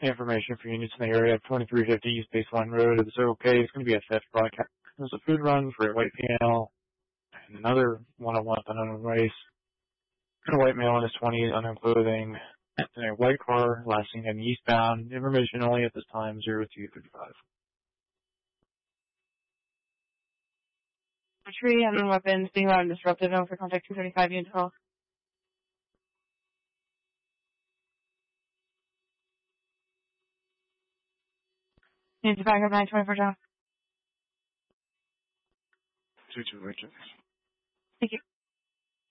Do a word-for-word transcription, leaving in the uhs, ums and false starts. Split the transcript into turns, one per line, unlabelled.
information for units in the area of twenty-three fifty East Baseline Road at the Circle K. It's going to be a theft broadcast. There's a food run for a white female and another one-on-one with unknown race. A white male in his twenties, unknown clothing, in a white car, last seen heading eastbound. Information only at this time, zero two thirty-five.
Tree, unknown weapons, being loud and disruptive, known for contact two thirty-five, unit twelve. Unit to back up nine twenty-four, John.
two two, Richards.